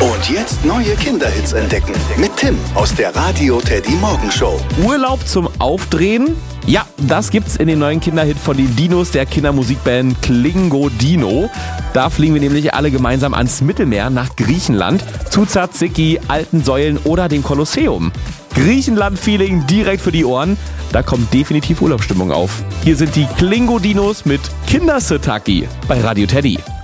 Und jetzt neue Kinderhits entdecken mit Tim aus der Radio Teddy Morgenshow. Urlaub zum Aufdrehen? Ja, das gibt's in dem neuen Kinderhit von den Dinos der Kindermusikband Klingo Dino. Da fliegen wir nämlich alle gemeinsam ans Mittelmeer nach Griechenland, zu Tsatsiki, alten Säulen oder dem Kolosseum. Griechenland-Feeling direkt für die Ohren. Da kommt definitiv Urlaubsstimmung auf. Hier sind die Klingo Dinos mit Kindersitaki bei Radio Teddy.